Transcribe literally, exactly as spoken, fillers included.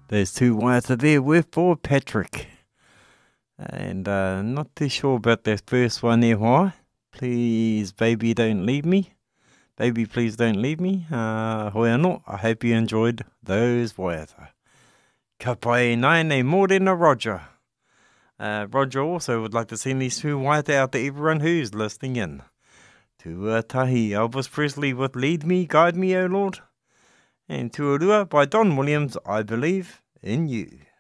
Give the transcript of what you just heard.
There's two waiata there with for Patrick. And uh, not too sure about that first one there, why. Please, baby, don't leave me. Baby, please don't leave me. Uh, hoi anō, I hope you enjoyed those waiata. Ka pai nai nei mōrena Roger. Uh, Roger also would like to send these two waiata out to everyone who's listening in. Tuatahi, Elvis Presley with Lead Me, Guide Me, O Lord. And Tuarua by Don Williams, I Believe in You.